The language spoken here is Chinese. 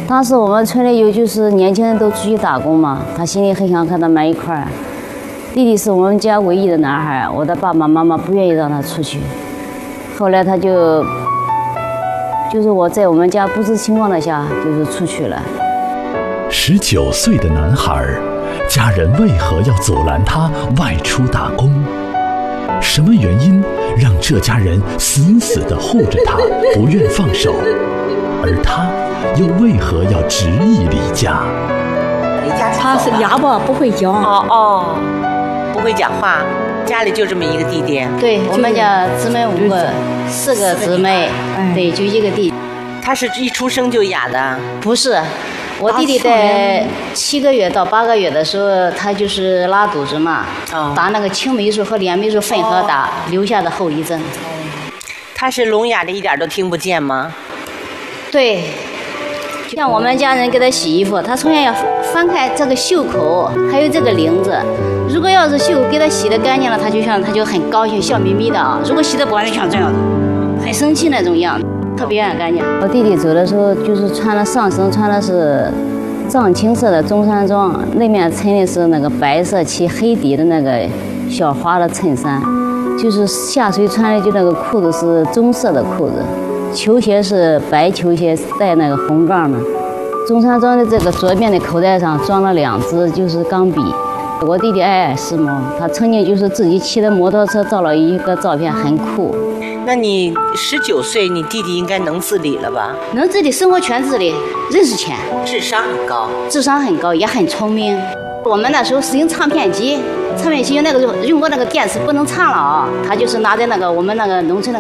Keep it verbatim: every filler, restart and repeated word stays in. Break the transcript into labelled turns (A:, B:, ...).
A: 当时我们村里有就是年轻人都出去打工嘛，他心里很想和他们一块儿。弟弟是我们家唯一的男孩，我的爸爸妈妈不愿意让他出去。后来他就，就是我在我们家不知情况的下，就是出去了。
B: 十九岁的男孩，家人为何要阻拦他外出打工？什么原因让这家人死死地护着他，不愿放手？而他又为何要执意离家？
C: 离家
D: 他是哑巴，不会讲。
C: 哦哦，不会讲话。家里就这么一个弟弟。
A: 对，我们家姊妹五个，四个姊妹，对，就一个弟弟。
C: 他是一出生就哑的？
A: 不是，我弟弟在七个月到八个月的时候，他就是拉肚子嘛，
C: 哦、
A: 打那个青霉素和链霉素混合打，哦、留下的后遗症。
C: 他是聋哑的，一点都听不见吗？
A: 对，像我们家人给他洗衣服，他从小要翻开这个袖口，还有这个领子。如果要是袖给他洗得干净了，他就像他就很高兴，笑眯眯的啊；如果洗得不干净，像这样的，很生气那种样子，特别爱干净。我弟弟走的时候，就是穿了上身穿的是藏青色的中山装，那面衬的是那个白色漆黑底的那个小花的衬衫，就是下水穿的就那个裤子是棕色的裤子。球鞋是白球鞋，带那个红杠的。中山装的这个左边的口袋上装了两支就是钢笔。我弟弟爱爱时髦，他曾经就是自己骑的摩托车照了一个照片，很酷。
C: 那你十九岁，你弟弟应该能自理了吧？
A: 能自理，生活全自理，认识钱，
C: 智商很高，
A: 智商很高，也很聪明。我们那时候使用唱片机，唱片机那个用过那个电池不能唱了啊，他就是拿在那个我们那个农村的。